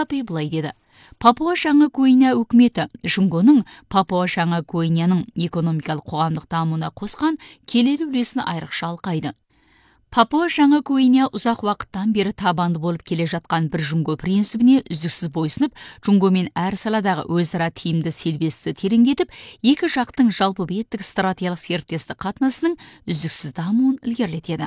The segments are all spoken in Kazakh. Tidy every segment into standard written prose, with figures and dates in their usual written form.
Лапи былай деді. Папуа Жаңа Гвинея үкіметі Жұңгоның Папуа Жаңа Гвинеяның экономикалық қоғамдық дамуына қосқан келелі үлесін айрықша алқайды. Папуа Жаңа Гвинея ұзақ уақыттан бері табанды болып келе жатқан бір Жұңго принцибіне үздіксіз бойсынып, Жұңгомен әр саладағы өзара тиімді серіктестікті тереңдетіп, екі жақтың жалпы беттік стратегиялық серіктестік қатынасының үздіксіз дамуын ілгерілетеді.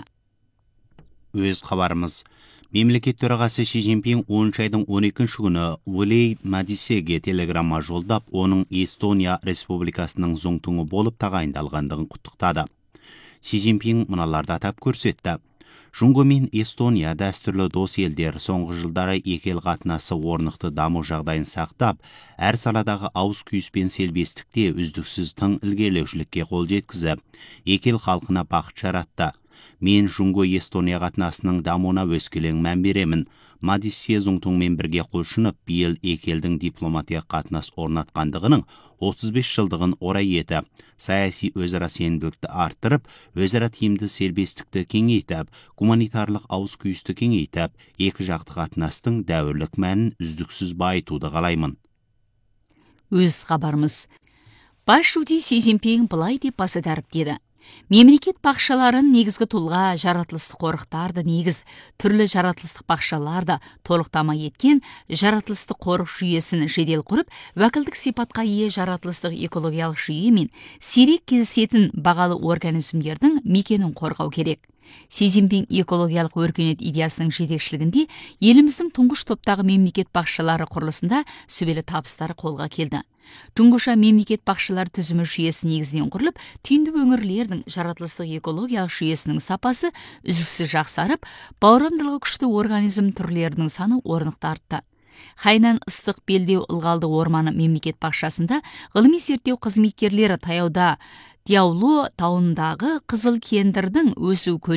Өз хабарымыз. Мемлекет төрағасы Ши Цзиньпин 10 айдың 12 күні Уилей Мадисеге телеграмма жолдап, оның Эстония Республикасының зоңтуңы болып тағайындалғандығын құттықтады. Ши Цзиньпин мыналарды атап көрсетті. Жұңго мен Эстония дәстүрлі дос елдер, соңғы жылдары екі ел қатынасы орнықты даму жағдайын сақтап, әр саладағы ауыз күйіспен серіктестікте үздіксіз тың ілгерілеушілікке қол жеткізіп, екі ел халқына бақыт жаратты. Мен Жұңго Эстония қатынасының дамуына өскелең мән беремін. Мадиссе зоңтуңмен бірге құлшынып, биыл екі елдің дипломатия қатынас орнатқандығының 35 жылдығын орай етіп, саяси өзара сенімділікті арттырып, өзара тиімді серіктестікті кеңейтіп, гуманитарлық ауыз күйісті кеңейтіп, екі жақты қатынастың дәуірлік мәнін үздіксіз байытуды қалаймын. Өз хабарымыз. Бас жүлде Си Цзиньпин былай деп баса дәріптеді. Мемлекет бақшаларын негізгі тұлға, жаратылыстық қорықтарды негіз, түрлі жаратылыстық бақшаларда толықтама еткен жаратылыстық қорық жүйесін жедел құрып, уәкілдік сипатқа ие жаратылыстық экологиялық жүйе мен сирек кездесетін бағалы организмдердің мекенін қорғау керек. Си Цзиньпин экологиялық өркениет идеясының жетекшілігінде еліміздің тұңғыш топтағы мемлекет бақшалары құрылысында сүбелі табыстары қолға келді. Тұңғыша мемлекет бақшалар тізімі жүйесі негізінен құрылып, түйінді өңірлердің жаратылыстық экологиялық жүйесінің сапасы үздіксіз жақсарып, бауырамдылығы күшті организм түрлерінің саны орнықты артты. Хайнан ыстық белдеу ылғалды орманы мемлекет бақшасында ғылыми зерттеу қызметкерлері таяуда Дияулу тауындағы қызыл кендірдің өсу